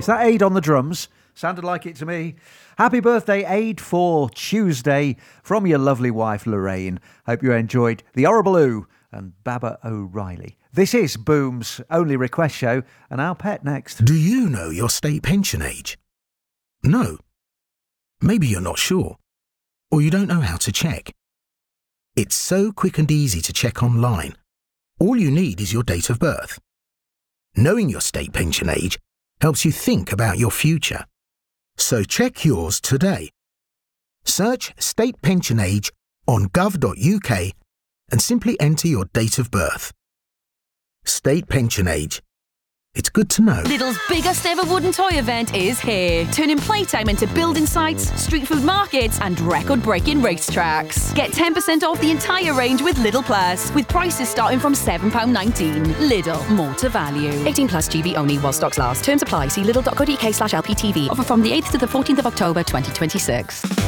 Is that Aid on the drums? Sounded like it to me. Happy birthday, Aid, for Tuesday from your lovely wife, Lorraine. Hope you enjoyed The Horrible and Baba O'Reilly. This is Boom's only request show, and our pet next. Do you know your state pension age? No. Maybe you're not sure, or you don't know how to check. It's so quick and easy to check online. All you need is your date of birth. Knowing your state pension age helps you think about your future. So check yours today. Search state pension age on gov.uk and simply enter your date of birth. State pension age. It's good to know. Lidl's biggest ever wooden toy event is here, turning playtime into building sites, street food markets and record-breaking racetracks. Get 10% off the entire range with Lidl Plus, with prices starting from £7.19. Lidl, more to value. 18 plus GB only while stocks last. Terms apply. See lidl.co.uk/LPTV. Offer from the 8th to the 14th of October 2026.